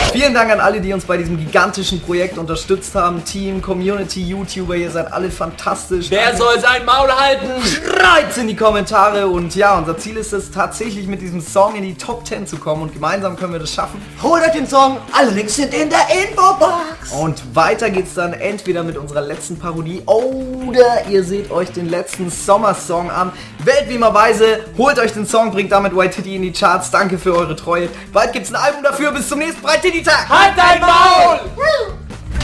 Vielen Dank an alle, die uns bei diesem gigantischen Projekt unterstützt haben. Team, Community, YouTuber, ihr seid alle fantastisch. Wer soll sein Maul halten? Schreit's in die Kommentare. Und ja, unser Ziel ist es tatsächlich mit diesem Song in die Top 10 zu kommen. Und gemeinsam können wir das schaffen. Holt euch den Song, alle Links sind in der Infobox. Und weiter geht's dann entweder mit unserer letzten Parodie oder ihr seht euch den letzten Sommersong an. Wählt wie immer weise, holt euch den Song, bringt damit White Titty in die Charts. Danke für eure Treue. Bald gibt's ein Album dafür. Bis zum nächsten Breititty-Tag. Halt dein Maul!